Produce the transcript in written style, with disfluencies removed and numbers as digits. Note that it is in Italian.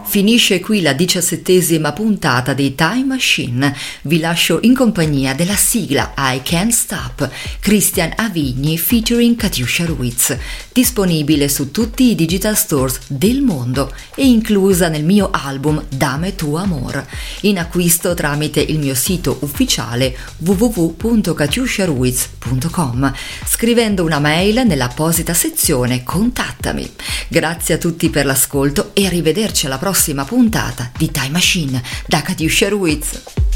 Finisce qui la 17ª puntata di Time Machine. Vi lascio in compagnia della sigla I Can't Stop, Christian Avigni featuring Katyusha Ruiz, disponibile su tutti i digital stores del mondo e inclusa nel mio album Dame tu amor, in acquisto tramite il mio sito ufficiale www.katyusharuiz.com, scrivendo una mail nell'apposita sezione Contattami. Grazie a tutti per l'ascolto e arrivederci alla prossima puntata di Time Machine da Katyusha Ruiz.